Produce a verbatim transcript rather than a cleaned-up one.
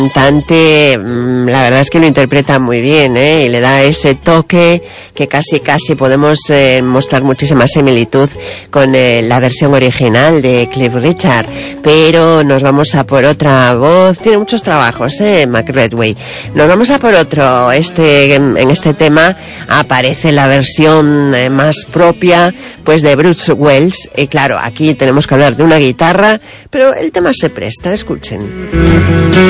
cantante, la verdad es que lo interpreta muy bien, ¿eh? Y le da ese toque que casi casi podemos eh, mostrar muchísima similitud con eh, la versión original de Cliff Richard. Pero nos vamos a por otra voz. Tiene muchos trabajos, ¿eh? Mac Redway. Nos vamos a por otro. Este, en, en este tema aparece la versión eh, más propia, pues de Bruce Wells. Y claro, aquí tenemos que hablar de una guitarra, pero el tema se presta. Escuchen.